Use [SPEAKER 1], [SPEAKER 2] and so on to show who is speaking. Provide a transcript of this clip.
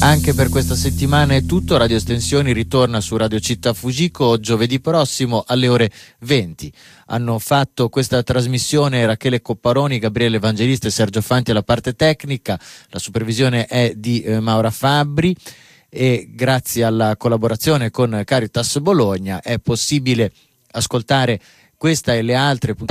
[SPEAKER 1] Anche per questa settimana è tutto. Radio Estensioni ritorna su Radio Città Fujiko giovedì prossimo alle ore 20. Hanno fatto questa trasmissione Rachele Copparoni, Gabriele Evangelista e Sergio Fanti alla parte tecnica. La supervisione è di Maura Fabbri e grazie alla collaborazione con Caritas Bologna è possibile ascoltare questa e le altre puntate